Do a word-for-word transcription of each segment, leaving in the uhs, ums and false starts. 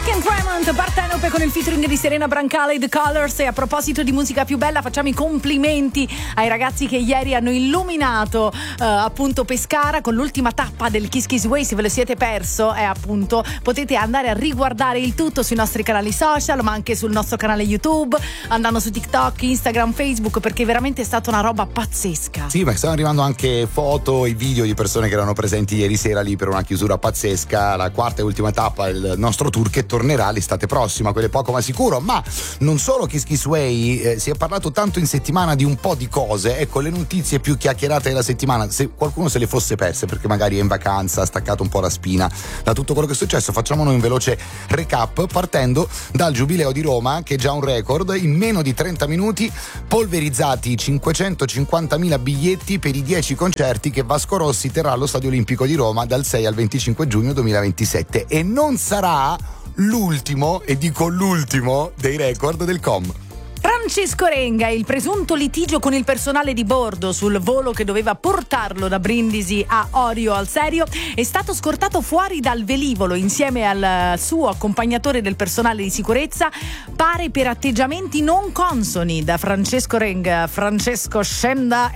Mark and Raymond, Partenope con il featuring di Serena Brancale, The Colors. E a proposito di musica più bella, facciamo i complimenti ai ragazzi che ieri hanno illuminato uh, appunto Pescara con l'ultima tappa del Kiss Kiss Way. Se ve lo siete perso, è appunto potete andare a riguardare il tutto sui nostri canali social, ma anche sul nostro canale YouTube, andando su TikTok, Instagram, Facebook, perché veramente è stata una roba pazzesca. Sì, ma stanno arrivando anche foto e video di persone che erano presenti ieri sera lì per una chiusura pazzesca, la quarta e ultima tappa del nostro tour che tornerà l'estate prossima, quello è poco ma sicuro. Ma non solo Kiss Kiss Way, eh, si è parlato tanto in settimana di un po' di cose. Ecco, le notizie più chiacchierate della settimana, se qualcuno se le fosse perse perché magari è in vacanza, ha staccato un po' la spina da tutto quello che è successo, facciamo noi un veloce recap partendo dal Giubileo di Roma, che è già un record. In meno di trenta minuti polverizzati cinquecentocinquantamila biglietti per i dieci concerti che Vasco Rossi terrà allo Stadio Olimpico di Roma dal sei al venticinque giugno duemilaventisette, e non sarà l'ultimo, e dico l'ultimo, dei record del C O M. Francesco Renga, il presunto litigio con il personale di bordo sul volo che doveva portarlo da Brindisi a Orio al Serio, è stato scortato fuori dal velivolo insieme al suo accompagnatore del personale di sicurezza, pare per atteggiamenti non consoni. Da Francesco Renga, Francesco scenda.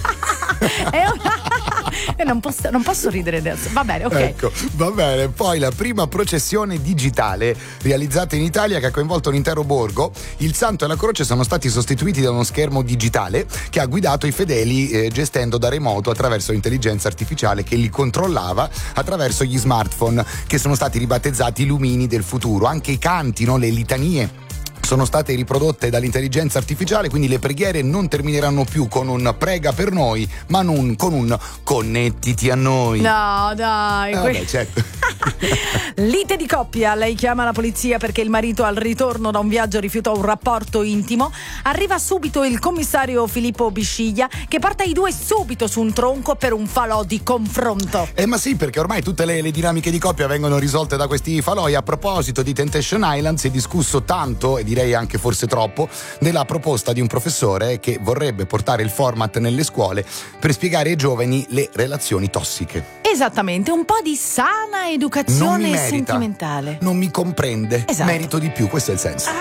È una... non, posso, non posso ridere adesso. Va bene, ok. Ecco, va bene. Poi la prima processione digitale realizzata in Italia che ha coinvolto un intero borgo. Il santo e la croce sono stati sostituiti da uno schermo digitale che ha guidato i fedeli eh, gestendo da remoto attraverso l'intelligenza artificiale che li controllava attraverso gli smartphone, che sono stati ribattezzati i lumini del futuro. Anche i canti, no? Le litanie sono state riprodotte dall'intelligenza artificiale, quindi le preghiere non termineranno più con un prega per noi, ma non con un connettiti a noi. No, dai. Eh, vabbè, certo. Lite di coppia, lei chiama la polizia perché il marito al ritorno da un viaggio rifiutò un rapporto intimo. Arriva subito il commissario Filippo Bisciglia che porta i due subito su un tronco per un falò di confronto. Eh ma sì, perché ormai tutte le, le dinamiche di coppia vengono risolte da questi falò. E a proposito di Temptation Island, si è discusso tanto, e direi anche forse troppo, della proposta di un professore che vorrebbe portare il format nelle scuole per spiegare ai giovani le relazioni tossiche. Esattamente, un po' di sana educazione non mi merita, sentimentale. Non mi comprende, esatto. Merito di più, questo è il senso.